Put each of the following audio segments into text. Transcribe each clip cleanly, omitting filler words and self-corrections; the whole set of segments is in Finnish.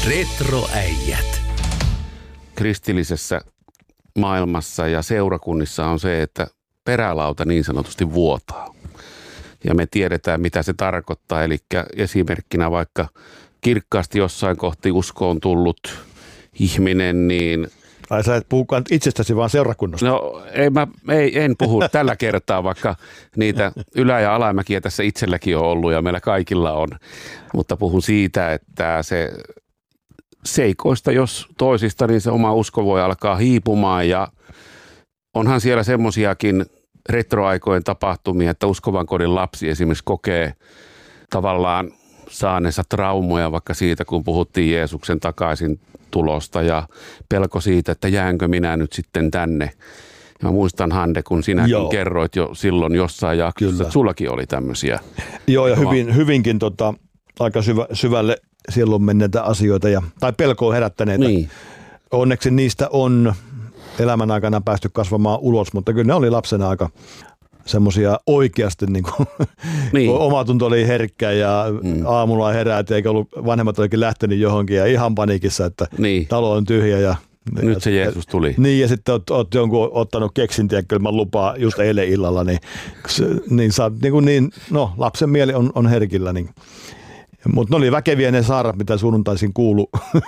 Retroäijät. Kristillisessä maailmassa ja seurakunnissa on se, että perälauta niin sanotusti vuotaa. Ja me tiedetään, mitä se tarkoittaa. Eli esimerkkinä vaikka kirkkaasti jossain kohti uskoon tullut ihminen, niin... Ai sä et puhukaan itsestäsi, vaan seurakunnasta. No en puhu tällä kertaa, vaikka niitä ylä- ja alamäkiä tässä itselläkin on ollut ja meillä kaikilla on. Mutta puhun siitä, että se seikoista, jos toisista, niin se oma usko voi alkaa hiipumaan. Ja onhan siellä semmoisiakin retroaikojen tapahtumia, että uskovan kodin lapsi esimerkiksi kokee tavallaan saaneensa traumoja vaikka siitä, kun puhuttiin Jeesuksen takaisin tulosta ja pelko siitä, että jäänkö minä nyt sitten tänne. Ja mä muistan, Hande, kun sinäkin kerroit jo silloin jossain jaksossa, että sullakin oli tämmöisiä. Joo, ja hyvinkin aika syvälle silloin menneitä asioita tai pelkoa herättäneitä. Niin. Onneksi niistä on elämän aikana päästy kasvamaan ulos, mutta kyllä ne oli lapsena aika semmoisia oikeasti, niin. Omatunto oli herkkä ja aamulla heräät, eikä ollut, vanhemmat olikin lähtenyt johonkin ja ihan paniikissa, että talo on tyhjä. Ja nyt se Jeesus tuli. Niin, ja sitten oot jonkun ottanut keksintiäkkelmän lupaa just eilen illalla, niin sä lapsen mieli on herkillä. Niin. Mutta ne oli väkeviä ne saarat, mitä sunnuntaisin kuulu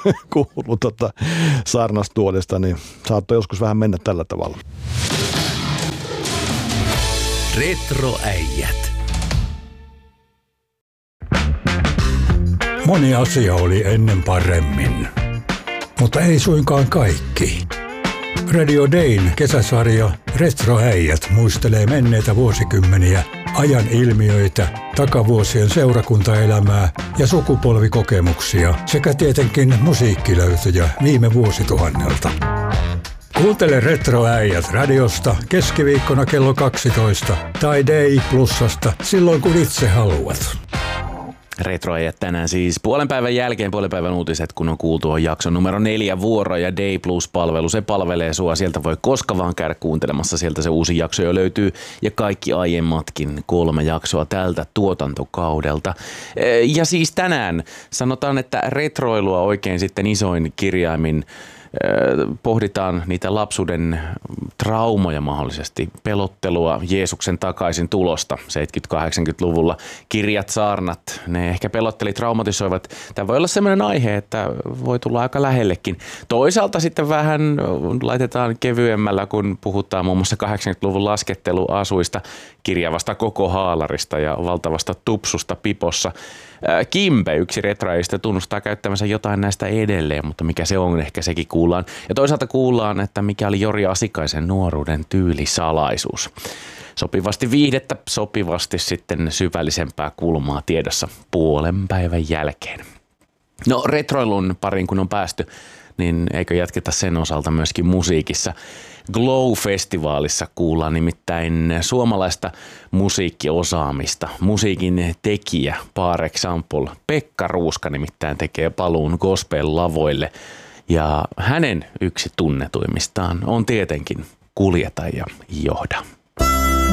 saarnastuolesta, niin saattoi joskus vähän mennä tällä tavalla. Retroäijät. Moni asia oli ennen paremmin, mutta ei suinkaan kaikki. Radio Dayn kesäsarja Retroäijät muistelee menneitä vuosikymmeniä, ajan ilmiöitä, takavuosien seurakuntaelämää ja sukupolvikokemuksia sekä tietenkin musiikkilöytöjä viime vuosituhannelta. Kuuntele Retroäijät radiosta keskiviikkona kello 12 tai Day Plusasta silloin kun itse haluat. Retroäijät tänään siis puolenpäivän jälkeen, puolenpäivän uutiset, kun on kuultu on jakson numero 4 vuoro ja Day Plus-palvelu. Se palvelee sua, sieltä voi koska vaan käydä kuuntelemassa, sieltä se uusi jakso jo löytyy ja kaikki aiemmatkin 3 jaksoa tältä tuotantokaudelta. Ja siis tänään sanotaan, että retroilua oikein sitten isoin kirjaimin pohditaan niitä lapsuuden traumoja mahdollisesti, pelottelua Jeesuksen takaisin tulosta 70-80-luvulla. Kirjat, saarnat, ne ehkä pelotteli, traumatisoivat. Tämä voi olla sellainen aihe, että voi tulla aika lähellekin. Toisaalta sitten vähän laitetaan kevyemmällä, kun puhutaan muun muassa 80-luvun lasketteluasuista, kirjavasta koko haalarista ja valtavasta tupsusta pipossa. Kimbe, yksi retroäijistä, tunnustaa käyttämänsä jotain näistä edelleen, mutta mikä se on, ehkä sekin kuullaan. Ja toisaalta kuullaan, että mikä oli Jori Asikaisen nuoruuden tyylisalaisuus. Sopivasti viihdettä, sopivasti sitten syvällisempää kulmaa tiedossa puolenpäivän jälkeen. No retroilun pariin kun on päästy, niin eikö jatketa sen osalta myöskin musiikissa. Glow-festivaalissa kuullaan nimittäin suomalaista musiikkiosaamista. Musiikin tekijä, par example, Pekka Ruuska nimittäin tekee paluun gospel-lavoille. Ja hänen yksi tunnetuimmistaan on tietenkin Kuljeta ja johda.